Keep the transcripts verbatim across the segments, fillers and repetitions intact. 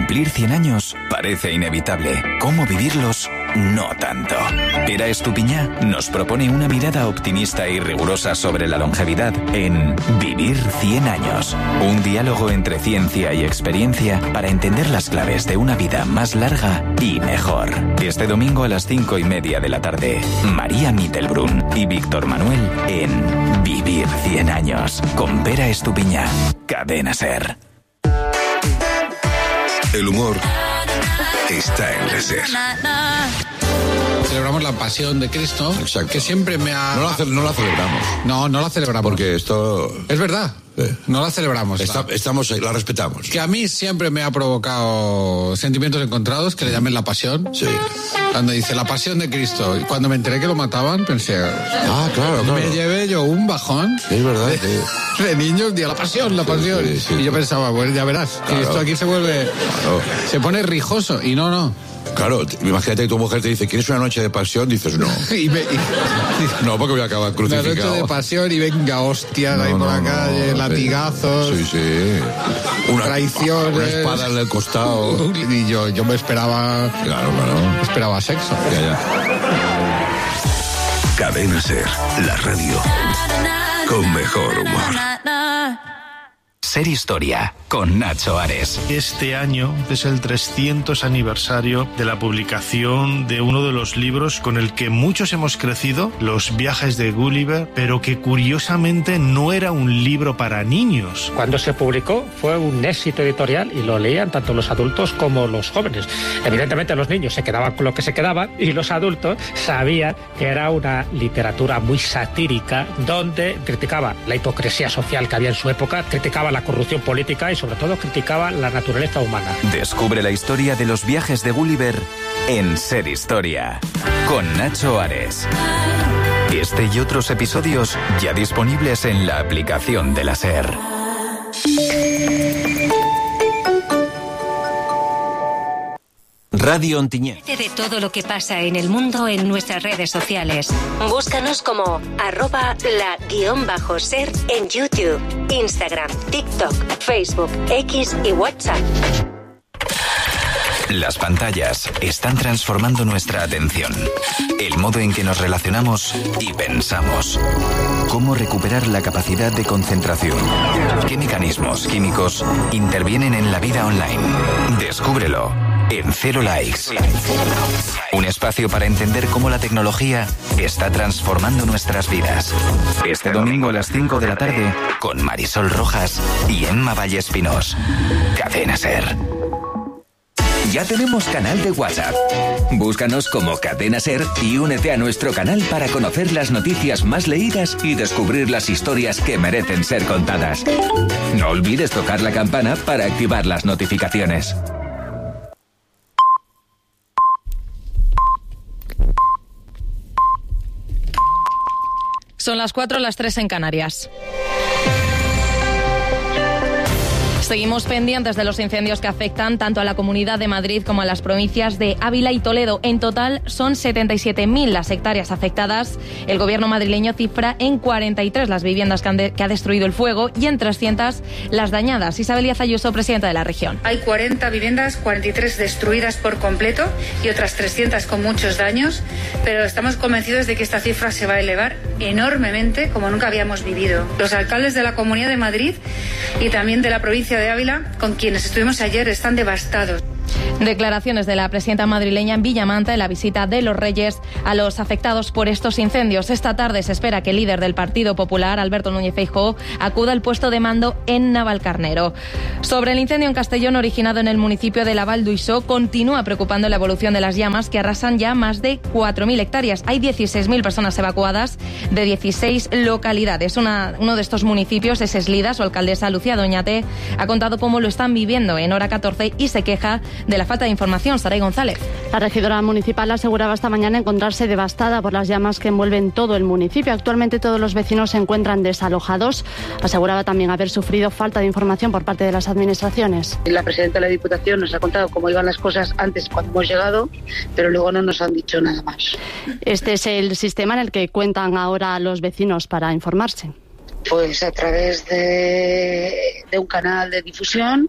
Cumplir cien años parece inevitable. ¿Cómo vivirlos? No tanto. Era Estupiñá nos propone una mirada optimista y rigurosa sobre la longevidad en Vivir cien años. Un diálogo entre ciencia y experiencia para entender las claves de una vida más larga y mejor. Este domingo a las cinco y media de la tarde, María Mittelbrun y Víctor Manuel en Vivir cien años con Vera Estupiñá. Cadena SER. El humor está en la SER. Celebramos la pasión de Cristo. Exacto. Que siempre me ha... No la, no la celebramos. No, no la celebramos. Porque esto... Es verdad. Eh. No la celebramos. Está, la... Estamos, la respetamos. Que a mí siempre me ha provocado sentimientos encontrados, que le llamen la pasión. Sí. Cuando dice la pasión de Cristo. Y cuando me enteré que lo mataban, pensé... Ah, claro, claro. Me llevé yo un bajón. Sí, es verdad. De, sí. de niños, la pasión, la pasión. Sí, sí, sí, y yo pensaba, bueno, ya verás, claro. Que esto aquí se vuelve... Claro. Se pone rijoso. Y no, no. Claro, imagínate que tu mujer te dice, ¿quieres una noche de pasión? Dices, no. y me, y, no, porque voy a acabar crucificado. Una noche de pasión y venga, hostias, no, ahí por no, la calle, no, latigazos. Sí, sí. Una, traiciones. Una espada en el costado. Y yo, yo me esperaba... Claro, claro. Esperaba sexo. Ya, ya. Cadena SER, la radio con mejor humor. SER Historia, con Nacho Ares. Este año es el trescientos aniversario de la publicación de uno de los libros con el que muchos hemos crecido, Los viajes de Gulliver, pero que curiosamente no era un libro para niños. Cuando se publicó fue un éxito editorial y lo leían tanto los adultos como los jóvenes. Evidentemente los niños se quedaban con lo que se quedaban y los adultos sabían que era una literatura muy satírica donde criticaba la hipocresía social que había en su época, criticaba la corrupción política y sobre todo criticaba la naturaleza humana. Descubre la historia de los viajes de Gulliver en SER Historia con Nacho Ares. Este y otros episodios ya disponibles en la aplicación de la SER. Radio Ontinyent. De todo lo que pasa en el mundo en nuestras redes sociales. Búscanos como arroba la guión bajo ser en YouTube, Instagram, TikTok, Facebook, X y WhatsApp. Las pantallas están transformando nuestra atención, el modo en que nos relacionamos y pensamos. ¿Cómo recuperar la capacidad de concentración? ¿Qué mecanismos químicos intervienen en la vida online? Descúbrelo en Cero Likes. Un espacio para entender cómo la tecnología está transformando nuestras vidas. Este domingo a las cinco de la tarde con Marisol Rojas y Emma Vallespinós. Cadena SER. Ya tenemos canal de WhatsApp. Búscanos como Cadena SER y únete a nuestro canal para conocer las noticias más leídas y descubrir las historias que merecen ser contadas. No olvides tocar la campana para activar las notificaciones. Son las cuatro, las tres en Canarias. Seguimos pendientes de los incendios que afectan tanto a la Comunidad de Madrid como a las provincias de Ávila y Toledo. En total son setenta y siete mil las hectáreas afectadas. El gobierno madrileño cifra en cuarenta y tres las viviendas que, han de, que ha destruido el fuego y en trescientas las dañadas. Isabel Díaz Ayuso, presidenta de la región. Hay cuarenta viviendas, cuarenta y tres destruidas por completo y otras trescientas con muchos daños, pero estamos convencidos de que esta cifra se va a elevar enormemente como nunca habíamos vivido. Los alcaldes de la Comunidad de Madrid y también de la provincia de Ávila, con quienes estuvimos ayer, están devastados. Declaraciones de la presidenta madrileña en Villamanta en la visita de los Reyes a los afectados por estos incendios. Esta tarde se espera que el líder del Partido Popular, Alberto Núñez Feijóo, acuda al puesto de mando en Navalcarnero. Sobre el incendio en Castellón originado en el municipio de Lavalduisó, continúa preocupando la evolución de las llamas que arrasan ya más de cuatro mil hectáreas. Hay dieciséis mil personas evacuadas de dieciséis localidades. Una, uno de estos municipios es Eslida. Su alcaldesa Lucía Doñate ha contado cómo lo están viviendo en Hora catorce y se queja de la falta de información. Saray González. La regidora municipal aseguraba esta mañana encontrarse devastada por las llamas que envuelven todo el municipio. Actualmente todos los vecinos se encuentran desalojados. Aseguraba también haber sufrido falta de información por parte de las administraciones. La presidenta de la Diputación nos ha contado cómo iban las cosas antes cuando hemos llegado, pero luego no nos han dicho nada más. Este es el sistema en el que cuentan ahora los vecinos para informarse. Pues a través de, de un canal de difusión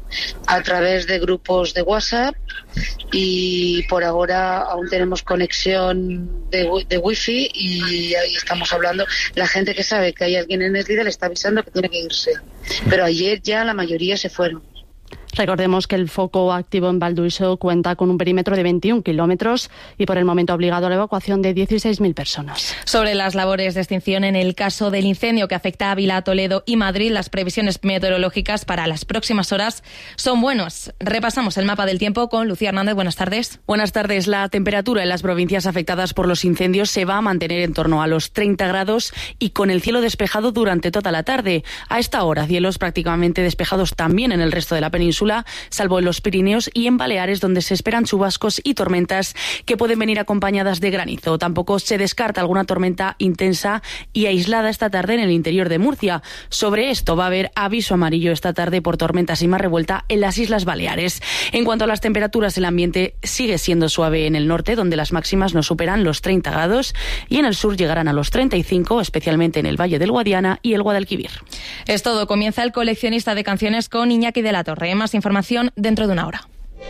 a través de grupos de WhatsApp y por ahora aún tenemos conexión de, de wifi y ahí estamos hablando. La gente que sabe que hay alguien en Eslida le está avisando que tiene que irse, pero ayer ya la mayoría se fueron. Recordemos que el foco activo en Valduiso cuenta con un perímetro de veintiún kilómetros y por el momento ha obligado a la evacuación de dieciséis mil personas. Sobre las labores de extinción en el caso del incendio que afecta a Ávila, Toledo y Madrid, las previsiones meteorológicas para las próximas horas son buenas. Repasamos el mapa del tiempo con Lucía Hernández. Buenas tardes. Buenas tardes. La temperatura en las provincias afectadas por los incendios se va a mantener en torno a los treinta grados y con el cielo despejado durante toda la tarde. A esta hora, cielos prácticamente despejados también en el resto de la península, salvo en los Pirineos y en Baleares, donde se esperan chubascos y tormentas que pueden venir acompañadas de granizo. Tampoco se descarta alguna tormenta intensa y aislada esta tarde en el interior de Murcia. Sobre esto va a haber aviso amarillo esta tarde por tormentas y mar revuelta en las Islas Baleares. En cuanto a las temperaturas, el ambiente sigue siendo suave en el norte, donde las máximas no superan los treinta grados, y en el sur llegarán a los treinta y cinco, especialmente en el Valle del Guadiana y el Guadalquivir. Es todo. Comienza El Coleccionista de Canciones con Iñaki de la Torre. Más información dentro de una hora.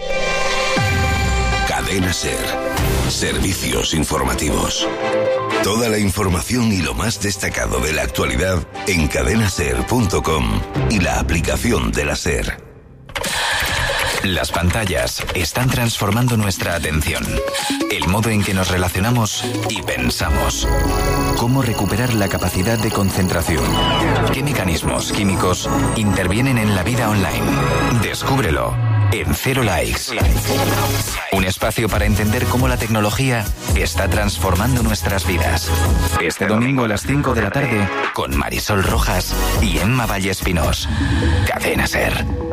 Cadena SER. Servicios informativos. Toda la información y lo más destacado de la actualidad en cadena ser punto com y la aplicación de la SER. Las pantallas están transformando nuestra atención, el modo en que nos relacionamos y pensamos. ¿Cómo recuperar la capacidad de concentración? ¿Qué mecanismos químicos intervienen en la vida online? Descúbrelo en Cero Likes. Un espacio para entender cómo la tecnología está transformando nuestras vidas. Este domingo a las cinco de la tarde con Marisol Rojas y Emma Vallespinós. Cadena SER.